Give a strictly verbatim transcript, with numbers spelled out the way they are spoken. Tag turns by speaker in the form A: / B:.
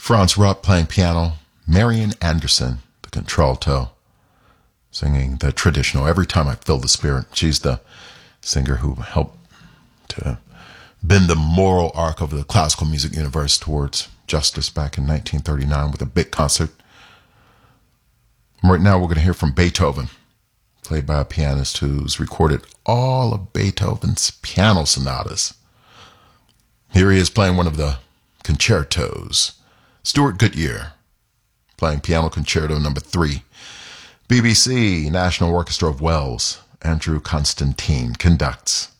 A: Franz Rupp playing piano, Marian Anderson, the contralto, singing the traditional Every Time I Feel the Spirit. She's the singer who helped to bend the moral arc of the classical music universe towards justice back in nineteen thirty-nine with a big concert. Right now we're going to hear from Beethoven, played by a pianist who's recorded all of Beethoven's piano sonatas. Here he is playing one of the concertos. Stuart Goodyear, playing Piano Concerto number three. B B C National Orchestra of Wales, Andrew Constantine conducts.